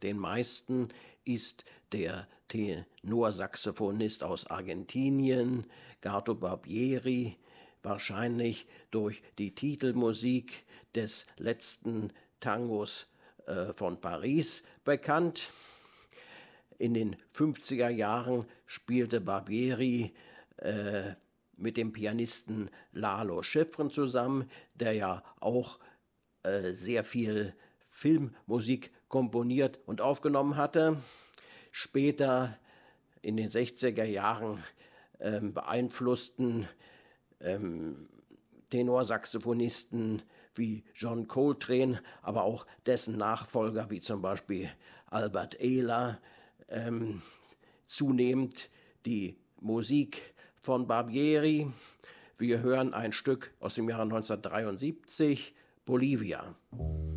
den meisten ist der Tenorsaxophonist aus Argentinien, Gato Barbieri, wahrscheinlich durch die Titelmusik des letzten Tangos von Paris bekannt. In den 50er Jahren spielte Barbieri mit dem Pianisten Lalo Schifrin zusammen, der ja auch sehr viel Filmmusik komponiert und aufgenommen hatte. Später in den 60er Jahren beeinflussten Tenorsaxophonisten wie John Coltrane, aber auch dessen Nachfolger wie zum Beispiel Albert Ehler zunehmend die Musik von Barbieri. Wir hören ein Stück aus dem Jahre 1973, Bolivia.